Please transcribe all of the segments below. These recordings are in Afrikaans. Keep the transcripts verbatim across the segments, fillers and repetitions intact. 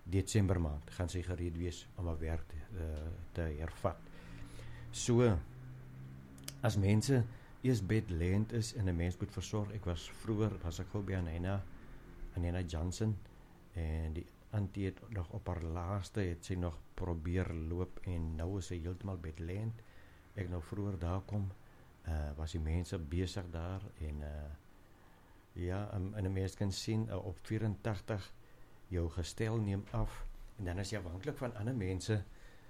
Desember maand gaan sy gereed wees om haar werk te, uh, te hervat. So, as mense eers bedlend is en 'n mens moet versorg, ek was vroeër, was ek gou by Anena, Anena Johnson, en die auntie het nog op haar laaste, het sy nog probeer loop, en nou is sy heeltemal bedlend. Ek nou vroeër daar kom, uh, was die mense besig daar, en uh, ja, en 'n mens kan sien, uh, op vyf-en-tagtig, jou gestel neem af, en dan is jy afhanklik van ander mense,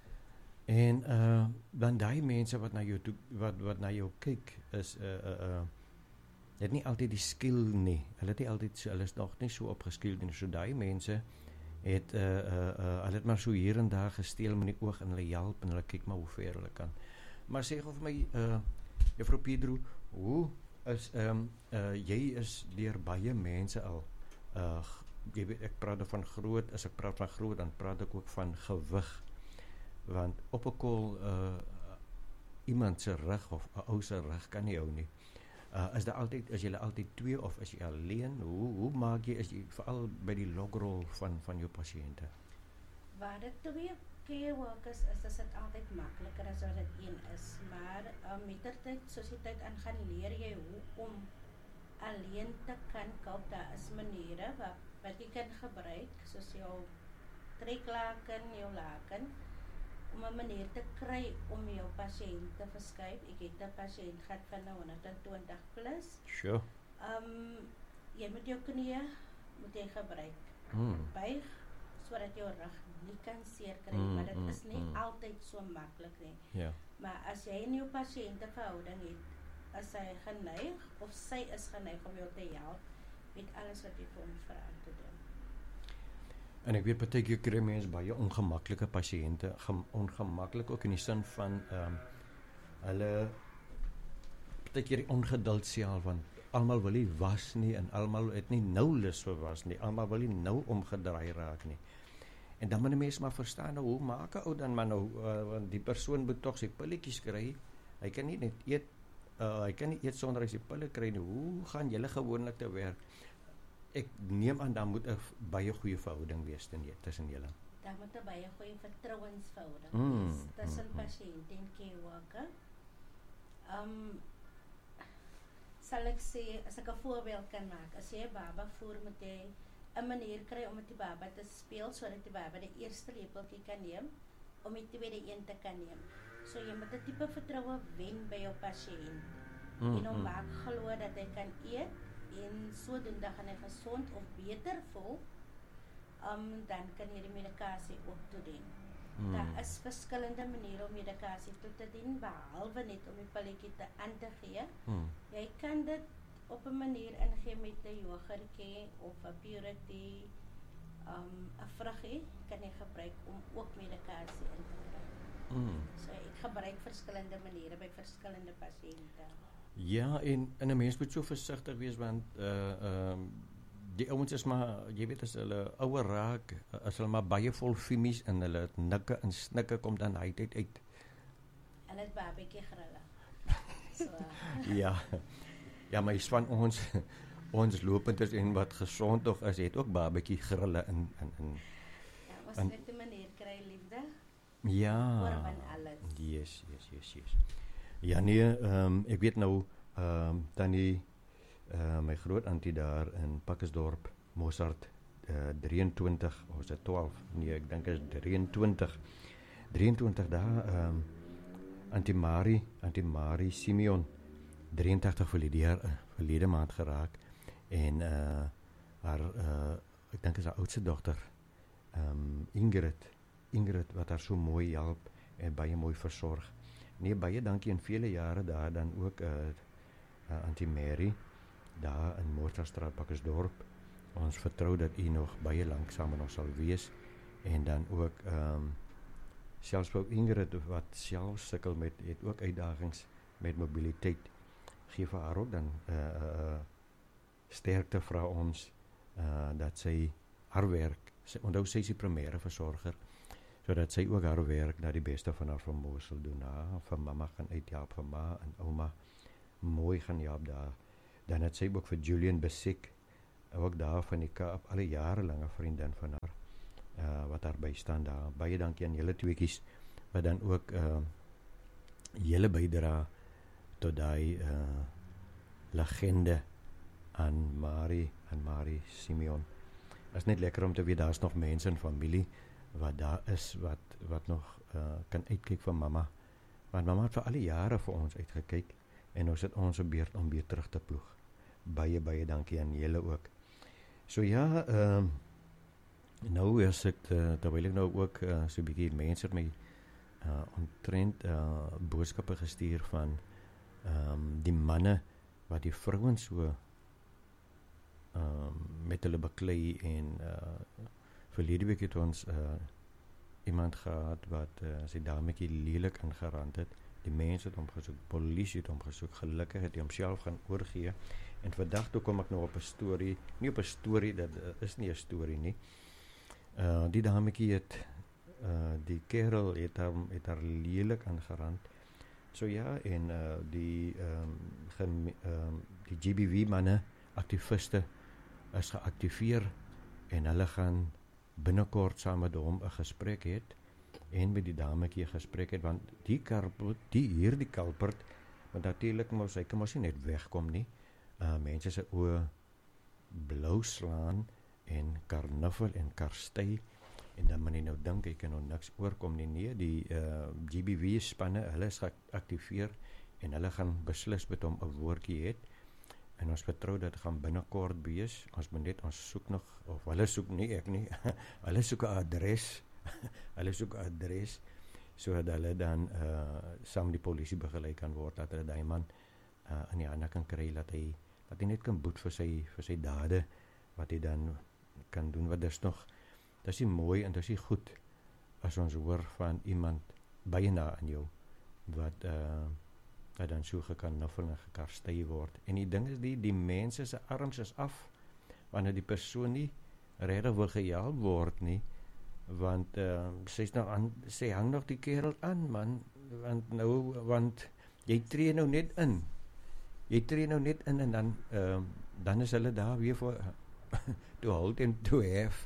en uh, dan die mense wat na jou toe, wat, wat na jou kyk, is, uh, uh, uh, het nie altyd die skill nie, hulle het nie altyd, hulle is nog nie so opgeskild nie, so die mense, het, uh, uh, uh, hulle het maar so hier en daar gesteel met die oog, en hulle help, en hulle kyk maar hoe ver hulle kan. Maar sê gou vir my, uh, juffrou Pedro, hoe is, um, uh, jy is deur baie mense al, uh, jy weet, ek praat van groot, as ek praat van groot, dan praat ek ook van gewig, want op 'n kol, uh, iemand se rug, of 'n ou se rug kan nie hou nie. Uh, is daar altyd, is jy altyd twee, of is jy alleen? Hoe, hoe maak jy, is jy, veral by die logrol van, van jou patiënte? Waar dit twee care workers is, is dit altyd makliker as wat dit een is, maar um, met die tyd, soos die tyd aangaan, leer jy hoe om alleen te kan koop. Daar is maniere wat, wat jy kan gebruik, soos jou treklaken, jou laken, om 'n manier te kry om jou pasiënt te verskuif. Ek het 'n pasiënt gehad van honderd en twintig plus. Sure. Um, jy moet jou knieë moet jy gebruik. Hmm. Buig, sodat jou rug nie kan seer kry, Mm, maar dit mm, is nie mm. altyd so maklik nie. Ja. Maar as jy in jou pasiënte verhouding het, as hy geneig, of sy is geneig om jou te help, met alles wat jy vir ons vra om te doen. En ek weet partykeer kry mense baie ongemaklike pasiënte, ongemaklik ook in die sin van um, hulle partykeer die ongeduld self, want almal wil nie was nie, en almal het nie nou lus vir was nie, almal wil nie nou omgedraai raak nie. En dan moet die mens maar verstaan, nou, hoe maak 'n ou dan maar nou, uh, want die persoon moet tog sy pilletjies kry, hy kan nie net eet, uh, hy kan nie eet sonder hy sy pille kry nie, hoe gaan julle gewoonlik te werk? Ek neem aan, dan moet 'n baie goeie verhouding wees tussen julle. Daar moet 'n baie goeie vertrouensverhouding Mm, wees tussen mm, mm. pasiënt en care worker. Um, sal ek sê, as ek 'n voorbeeld kan maak, as jy 'n baba voer, moet jy 'n manier kry om met die baba te speel, sodat die baba die eerste lepeltjie kan neem, om die tweede een te kan neem. So jy moet 'n tipe vertroue wen by jou pasiënt, Mm, en hom mm. maak glo dat hy kan eet, en sodoende gaan hy gesond of beter voel, um, dan kan jy die medikasie ook toedien. Mm. Daar is verskillende maniere om medikasie toe te dien, behalwe net om die pilletjie te aan te gee. Mm. Jy kan dit op 'n manier ingee met 'n yoghurtjie of 'n purity, um, 'n vruggie kan jy gebruik om ook medikasie in te kry. Mm. So ek gebruik verskillende maniere by verskillende pasiënte. Ja, en, en 'n mens moet so versigtig wees, want uh, um, die ouens is maar, jy weet, as hulle ouer raak, as hulle maar baie vol fimies, en hulle het nikke en snikke kom dan uit uit uit. Hulle het babietjie grille. So, Ja, ja, maar van ons, ons lopenders en wat gesond nog is, het ook babetjie grille in, in, in. ja, ons En- moet 'n manier kry, liefde, Ja, oor van alles. yes, yes, yes, yes. Ja, nee, um, ek weet nou, um, dan die, uh, my groot auntie daar in Pakkesdorp, Mozart, uh, drieëntwintig, of is dit twaalf? Nee, ek dink is drieëntwintig. drieëntwintig daar, um, Auntie Marie, Auntie Marie Simeon, drieëntagtig verlede jaar, uh, verlede maand geraak, en uh, haar, uh, ek dink is haar oudste dogter, um, Ingrid, Ingrid, wat haar so mooi help, en baie mooi versorg. Nee, baie dankie, en vele jare daar dan ook, uh, uh, Auntie Mary, daar in Moortstraat, Pakkesdorp. Ons vertrou dat u nog baie lank saam nog sal wees, en dan ook, um, selfs ook Ingrid, wat self sukkel met, het ook uitdagings met mobiliteit, gee vir haar ook dan uh, uh, sterkte vra ons, uh, dat sy haar werk, sy, onthou sy is die primêre versorger, sodat sy ook haar werk na die beste van haar vermoë sal doen. Ja, vir mamma gaan uithelp, vir ma en ouma mooi gaan help daar. Dan het sy ook vir Julian Besik, ook daar van die Kaap, alle jare lange vriendin van haar, uh, wat daarby staan daar. Baie dankie aan julle tweeetjies wat dan ook uh, julle bydra tot daai uh, legende aan Marie en Marie Simeon. Het is net lekker om te weet daar's nog mense en familie wat daar is wat wat nog uh, kan uitkyk vir mamma. Want mamma het vir al die jare vir ons uitgekyk en ons het ons beurt om weer terug te ploeg. Baie baie dankie aan julle ook. So ja, ehm uh, nou is ek uh, terwyl ek nou ook uh, so 'n bietjie mense het my uh, omtrent uh, boodskappe gestuur van ehm um, die manne wat die vrouens so um, met hulle beklei en uh, verlede week het ons uh, iemand gehad wat uh, sy dametjie lelik ingerand het. Die mense het hom gesoek, polisie het hom gesoek, gelukkig het hy homself gaan oorgee. En vandag toe kom ek nou op 'n storie, nie op 'n storie, dat uh, is nie 'n storie nie. Uh, die dametjie het, uh, die kerel het haar, het haar lelik ingerand. So ja, en uh, die, um, gem, um, die G B V manne, activiste, is geactiveer en hulle gaan binnekort saam met hom 'n gesprek het en met die dametjie gesprek het, want die karpot, die hier die kalpert, want natuurlik mos hy kan mos nie net wegkom nie. Uh, mense se oë blou slaan en karnuffel en karstei en dan moet jy nou dink hy kan nou niks oorkom nie. Nee, die uh, G B V spanne, hulle is geactiveer en hulle gaan beslis met hom 'n woordjie het. En ons vertrou dat gaan binnekort wees. Ons moet net, ons soek nog, of hulle soek nie, ek nie, hulle soek 'n adres, hulle soek 'n adres, sodat hulle dan uh, saam die polisie begelei kan word, dat hulle die man uh, in die hande kan kry, dat hy, dat hy net kan boet vir sy, vir sy dade, wat hy dan kan doen, wat is nog, dat is nie mooi en dat is nie goed, as ons hoor van iemand baie na aan jou, wat, uh, wat dan so gekannuffel en gekarstei word. En die ding is die, die mense se arms is af, wanneer die persoon nie regtig wil gehelp word nie, want uh, sy is nou aan, sy hang nog die kerel aan, man, want nou, want jy tree nou net in, jy tree nou net in en dan, uh, dan is hulle daar weer voor, to hold and to have.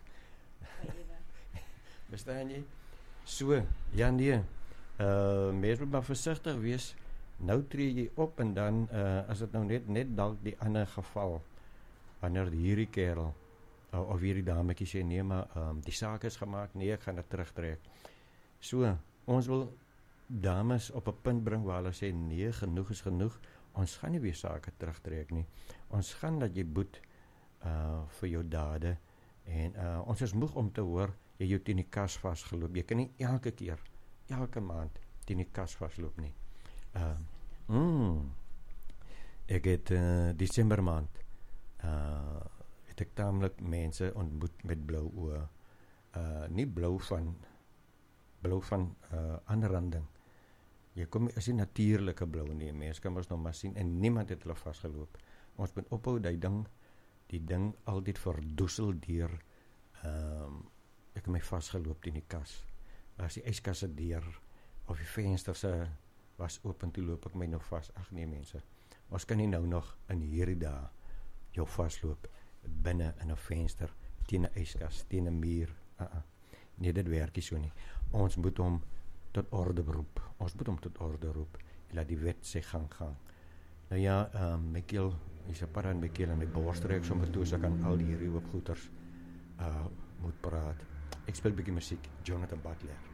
Verstaan jy? So, ja nee, uh, mens moet maar versigtig wees. Nou tree jy op en dan, uh, as het nou net, net dalk die ander geval, wanneer hierdie kerel, uh, of hierdie dametjie sê, nee maar, um, die saak is gemaakt, nee, ek gaan dit terugtrek. So, ons wil dames op 'n punt bring waar hulle sê, nee, genoeg is genoeg, ons gaan nie weer sake terugtrek nie. Ons gaan dat jy boet uh, vir jou dade, en uh, ons is moeg om te hoor, jy jou teen die kas vastgeloop. Jy kan nie elke keer, elke maand, teen die kas vastloop nie. Uh, mm, ek het uh, December maand uh, het ek tamelik mense ontmoet met blou oë, uh, nie blou van blou van uh, aanranding. Jy kom is nie natuurlike blou nie, mense kan ons nog maar sien en niemand het hulle vastgeloop. Ons moet ophou die ding, die ding altyd verdoesel deur um, ek het my vastgeloop teen die kas. As die yskasse deur of die venster se was open, toe loop ek my nog vast. Ag nee mense, ons kan nie nou nog in hierdie dae jou vastloop binne in 'n venster, teen 'n yskas, teen 'n muur. Uh -uh. Nee, dit werk nie so nie. Ons moet hom tot orde roep. Ons moet hom tot orde roep. En laat die wet sy gang gaan. Nou ja, um, my keel, is 'n paar aan my keel en my borst reik sommer toe, so ek kan al die hierdie hoop goeters uh, moet praat. Ek speel 'n bietjie musiek, Jonathan Butler.